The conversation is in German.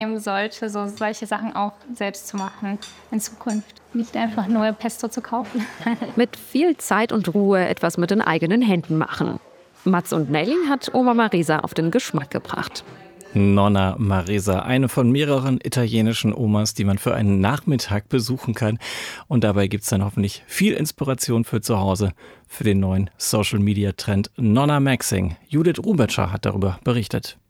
nehmen sollte, so solche Sachen auch selbst zu machen in Zukunft. Nicht einfach nur Pesto zu kaufen. Mit viel Zeit und Ruhe etwas mit den eigenen Händen machen. Mats und Nelly hat Oma Marisa auf den Geschmack gebracht. Nonna Marisa, eine von mehreren italienischen Omas, die man für einen Nachmittag besuchen kann. Und dabei gibt es dann hoffentlich viel Inspiration für zu Hause, für den neuen Social-Media-Trend Nonna Maxing. Judith Rubertscher hat darüber berichtet.